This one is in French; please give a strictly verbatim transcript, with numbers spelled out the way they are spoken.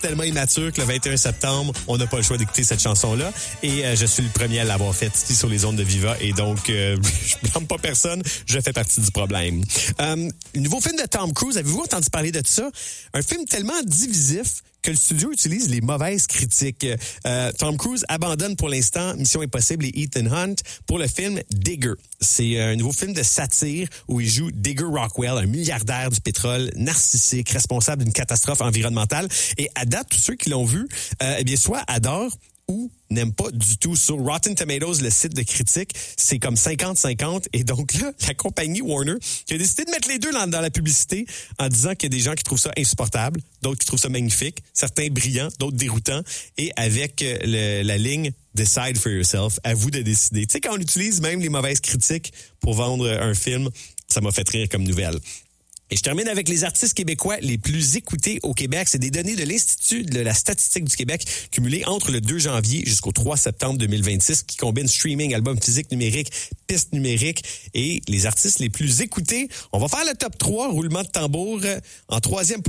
tellement immature que le vingt et un septembre, on n'a pas le choix d'écouter cette chanson-là. Et euh, je suis le premier à l'avoir faite ici sur les ondes de Viva. Et donc, euh, je blâme pas personne, je fais partie du problème. Euh, le nouveau film de Tom Cruise, avez-vous entendu parler de ça? Un film tellement divisif que le studio utilise les mauvaises critiques. Euh, Tom Cruise abandonne pour l'instant Mission Impossible et Ethan Hunt pour le film Digger. C'est un nouveau film de satire où il joue Digger Rockwell, un milliardaire du pétrole narcissique, responsable d'une catastrophe environnementale. Et à date, tous ceux qui l'ont vu, euh, eh bien, soit adorent ou n'aiment pas du tout. Sur Rotten Tomatoes, le site de critique, c'est comme cinquante cinquante. Et donc là, la compagnie Warner qui a décidé de mettre les deux dans, dans la publicité en disant qu'il y a des gens qui trouvent ça insupportable, d'autres qui trouvent ça magnifique, certains brillants, d'autres déroutants, et avec le, la ligne « Decide for yourself », à vous de décider. Tu sais, quand on utilise même les mauvaises critiques pour vendre un film, ça m'a fait rire comme nouvelle. Et je termine avec les artistes québécois les plus écoutés au Québec. C'est des données de l'Institut de la statistique du Québec cumulées entre le deux janvier jusqu'au trois septembre deux mille vingt-six qui combinent streaming, album physique numérique, pistes numériques et les artistes les plus écoutés. On va faire le top trois, roulement de tambour. En troisième